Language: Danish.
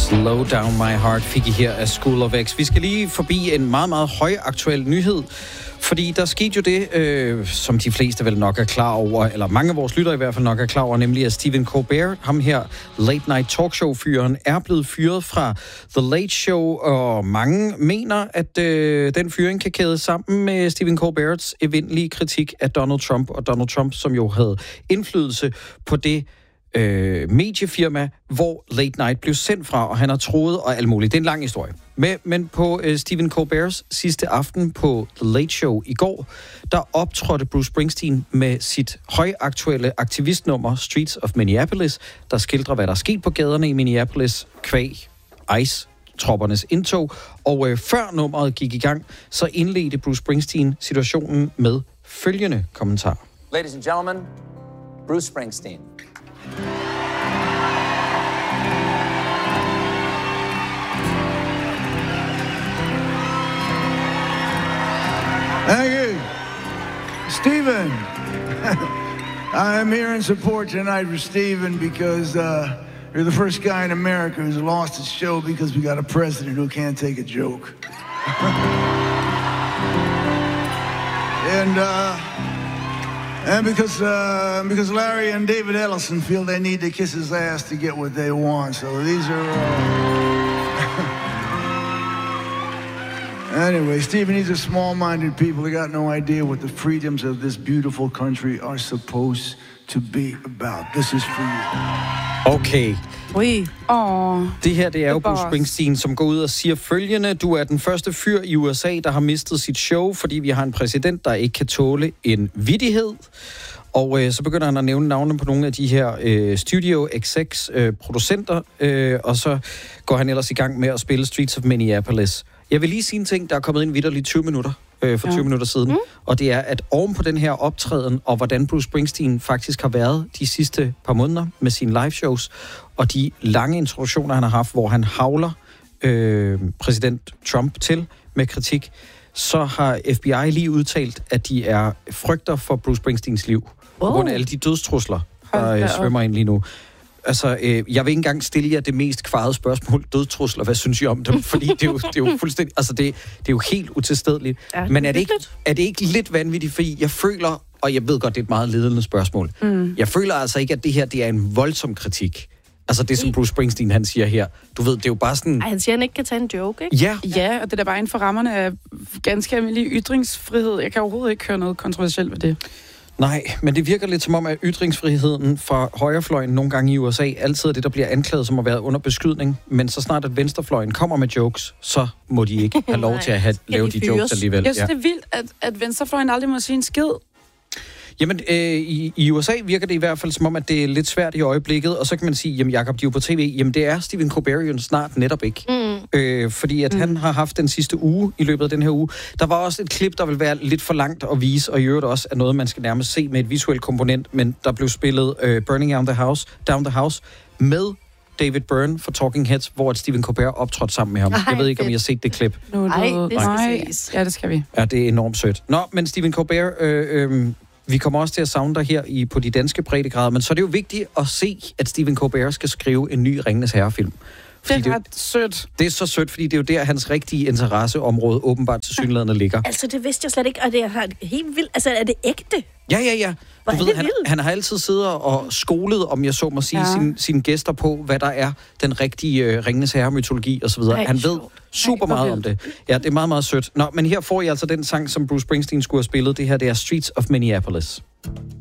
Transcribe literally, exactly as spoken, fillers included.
Slow Down My Heart fik I her af School of X. Vi skal lige forbi en meget, meget højaktuel nyhed, fordi der skete jo det, øh, som de fleste vel nok er klar over, eller mange af vores lyttere i hvert fald nok er klar over, nemlig at Stephen Colbert, ham her late night talkshow-fyren, er blevet fyret fra The Late Show, og mange mener, at øh, den fyring kan kædes sammen med Stephen Colberts evindelige kritik af Donald Trump, og Donald Trump, som jo havde indflydelse på det Øh, mediefirma, hvor Late Night blev sendt fra, og han har troet og alt muligt. Det er en lang historie. Men, men på øh, Stephen Colberts sidste aften på The Late Show i går, der optrådte Bruce Springsteen med sit højaktuelle aktivistnummer Streets of Minneapolis, der skildrer, hvad der er sket på gaderne i Minneapolis, kvæg, ICE-troppernes indtog. Og øh, før nummeret gik i gang, så indledte Bruce Springsteen situationen med følgende kommentar. Ladies and gentlemen, Bruce Springsteen. Thank you. Stephen, I'm here in support tonight for Stephen because uh, you're the first guy in America who's lost his show because we got a president who can't take a joke. and uh, and because uh, because Larry and David Ellison feel they need to kiss his ass to get what they want. So these are... Uh, Anyway, Stephen, these are small-minded people. They got no idea what the freedoms of this beautiful country are supposed to be about. This is for you. Okay. Ui. Åh. Det her, det er jo Bruce Springsteen, som går ud og siger følgende. Du er den første fyr i U S A, der har mistet sit show, fordi vi har en præsident, der ikke kan tåle en vittighed. Og øh, så begynder han at nævne navne på nogle af de her øh, studio execs øh, producenter, øh, og så går han ellers i gang med at spille Streets of Minneapolis. Jeg vil lige sige en ting, der er kommet ind vitterligt tyve minutter, øh, for tyve ja. minutter siden, mm. og det er, at oven på den her optræden, og hvordan Bruce Springsteen faktisk har været de sidste par måneder med sine live-shows, og de lange introduktioner, han har haft, hvor han havler øh, præsident Trump til med kritik, så har F B I lige udtalt, at de er frygter for Bruce Springsteens liv, oh. på grund af alle de dødstrusler, der øh, svømmer ind lige nu. Altså, øh, jeg vil ikke engang stille jer det mest kvarede spørgsmål, dødtrusler, hvad synes I om dem? Fordi det er jo, det er jo fuldstændig, altså det, det er jo helt utilstedeligt. Ja, men er det, ikke, er det ikke lidt vanvittigt, fordi jeg føler, og jeg ved godt, det er et meget ledende spørgsmål, mm. jeg føler altså ikke, at det her, det er en voldsom kritik. Altså det, som Bruce Springsteen, han siger her. Du ved, det er jo bare sådan... Ej, han siger, han ikke kan tage en joke, ikke? Ja. Ja, og det er bare inden for rammerne af ganske almindelig ytringsfrihed. Jeg kan overhovedet ikke høre noget kontroversielt ved det. Nej, men det virker lidt som om, at ytringsfriheden fra højrefløjen nogle gange i U S A altid er det, der bliver anklaget som at være under beskydning. Men så snart at venstrefløjen kommer med jokes, så må de ikke have lov til at have, lave de, de jokes alligevel. Jeg synes, ja. det er vildt, at, at venstrefløjen aldrig må sige en skid. Jamen, øh, i, i U S A virker det i hvert fald som om, at det er lidt svært i øjeblikket, og så kan man sige, jamen Jacob, de er jo på tv, jamen det er Stephen Colbert jo snart netop ikke. Mm. Øh, fordi at mm. han har haft den sidste uge, i løbet af den her uge. Der var også et klip, der vil være lidt for langt at vise, og i øvrigt også er noget, man skal nærmest se med et visuelt komponent, men der blev spillet øh, Burning Down the House, Down the House med David Byrne fra Talking Heads, hvor Stephen Colbert optrådte sammen med ham. Ej, jeg ved ikke, om I har set det klip. Nej, det skal ses. Ja, det skal vi. Ja, det er enormt sødt. Nå, men Stephen Colbert... Øh, øh, vi kommer også til at savne dig her i, på de danske breddegrader, men så er det jo vigtigt at se, at Stephen Colbert skal skrive en ny Ringenes Herre-film. Fordi det er ret sødt. Det er så sødt, fordi det er jo der, hans rigtige interesseområde åbenbart til synligheden ligger. Altså, det vidste jeg slet ikke, og det er helt vildt. Altså, er det ægte? Ja, ja, ja. Hvor du er ved, det han, vildt? han har altid siddet og skolet, om jeg så må sige, ja. sine, sine gæster på, hvad der er den rigtige uh, Ringenes Herre-mytologi osv. Han ved super Ej, meget om det. Ja, det er meget, meget sødt. Nå, men her får I altså den sang, som Bruce Springsteen skulle have spillet. Det her, det er Streets of Minneapolis.